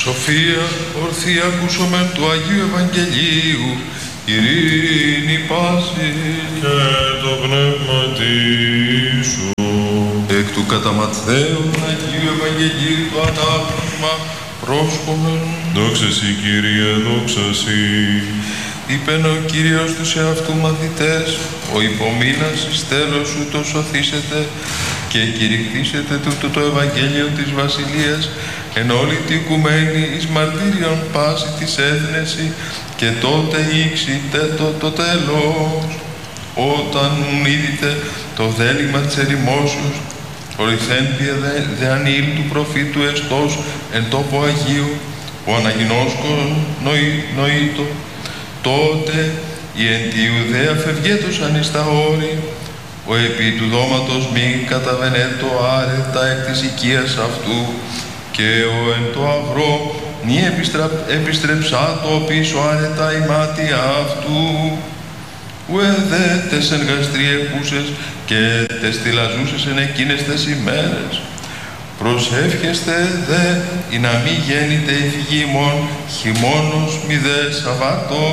Σοφία ορθή ακούσομεν του Αγίου Ευαγγελίου, ειρήνη πάση και το πνεύμα σου. Εκ του κατά Ματθαίου Αγίου Ευαγγελίου το ανάγνωσμα πρόσχομεν. Δόξα σοι, Κύριε, δόξα σοι. Είπεν ο Κύριος τους εαυτού μαθητές, ο υπομείνας εις τέλος ούτως σωθήσετε και κηρυχθήσετε τούτο το Ευαγγέλιο της Βασιλείας εν όλη τη οικουμένη εις μαρτύριον πάση της έθνεση και τότε ήξητε το τέλος. Όταν είδητε το δέλημα της ερημόσεως, ορυθέντια δε ανήλ του προφήτου εστός εν τόπο Αγίου, ο αναγινώσκον νοήτο, τότε η εν τη Ιουδαία φευγέτωσαν εις τα όρη, ο επί του δώματος μη καταβενέτο άρετα εκ της οικίας αυτού, και ο εν το αγρό μη επιστρεψά το πίσω άρετα η μάτια αυτού. Ουε τες εν γαστροί εκούσες και τες τυλαζούσες εν εκείνες τες ημέρες. Προσεύχεστε δε ή να μη γέννηται η φυγή ημών χειμώνος μη δε Σαββάτο.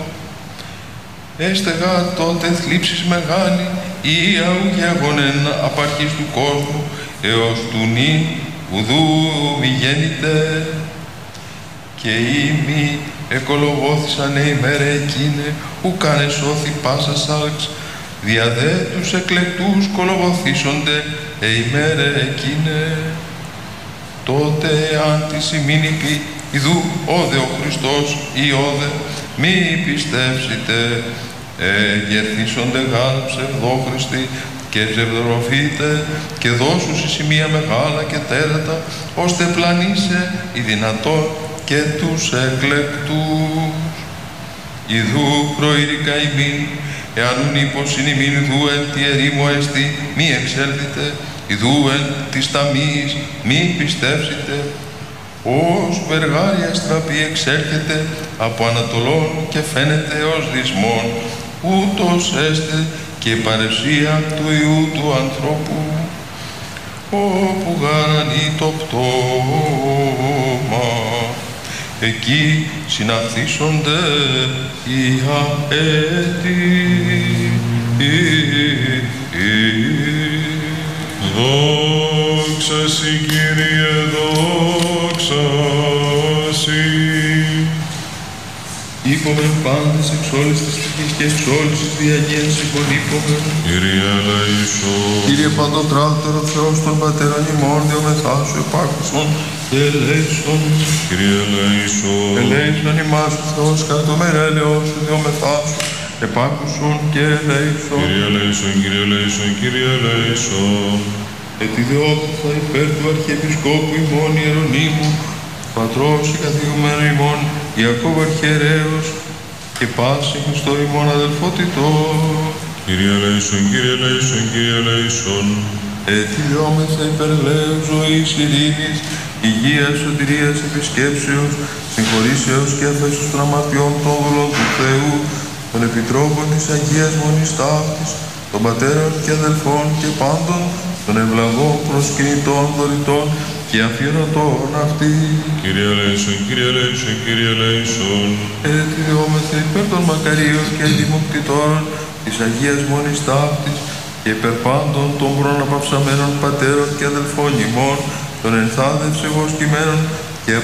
Έστεγα τότε θλίψεις μεγάλη ή αουγιαγωνεν απαρχής του κόσμου έως του νυν ουδού μη γέννηται. Και ημί εκολογώθησαν ημέρα εκείνε ου κάνε σώθη πάσα σάλξ, δια δε τους εκλεκτούς κολογωθήσονται ημέρα εκείνε. Τότε αν τη ημίνη πει ιδού όδε ο Χριστός ή όδε μη πιστεύσετε, γερθήσονται γάλ ψευδόχριστοι και ψευδοροφείτε και δώσου σε σημεία μεγάλα και τέρατα, ώστε πλανήσε η δυνατόν και τους εκλεκτούς. Ιδού προείρικα ημίν, εάν ουν ύπος είναι ημίν ιδού εν τη ερήμου εστί, μη εξέλθετε, ιδού εν της ταμής, μη πιστεύσετε. Ως βεργάρια στραπή εξέρχεται από Ανατολών και φαίνεται ως δυσμόν, ούτως έστε και η παρουσία του Υιού του ανθρώπου, όπου γαρανεί το πτώμα, εκεί συναθήσονται οι αέτοι. Δόξα σοι, Κύριε, δόξα σοι. Είπομεν πάντες εξ όλης της ψυχής και εξ όλης της διαγείας υπονείπομεν. Κύριε ελέησον. Κύριε Παντοκράτορο Θεός των Πατέρων ημών, διομεθάσου επάκουσον και ελέησον. Κύριε ελέησον. Ελέησον ημάς ο Θεός κατά το μερέλεος σου, διομεθάσου επάκουσον και ελέησον. Κύριε ελέησον, Κύριε ελέησον, Κύριε ελέησον. Ετιδιώθησα υπέρ του Αρχιεπισκόπου ημών Ιερονύμου, Πατρός και καθηγουμένου ημών Ιακώβ Αρχιερέως και πάση Χριστό ημών αδελφότητο. Κύριε ελέησον, Κύριε ελέησον, Κύριε ελέησον. Ετιδιώμεθα υπέρ ελέους, ζωής, ειρήνης, υγείας, σωτηρίας, επισκέψεως, συγχωρήσεως και αφέσεως των αμαρτιών των δούλων του Θεού, των επιτρόπων της Αγίας Μονής Ταύτης, των πατέρων και αδελφών και πάντων των ευλαβών προσκυνητών δωρητών και αφιερωτών αυτή. Κύριε ελέησον, Κύριε ελέησον, Κύριε ελέησον. Ετιδιώμεθα υπέρ των μακαρίων και αντιμοκτητόρων της Αγίας Μονής Ταύτης και υπέρ πάντων των προαναπαυσαμένων πατέρων και αδελφών ημών, των ενθάδευση βοσκημένων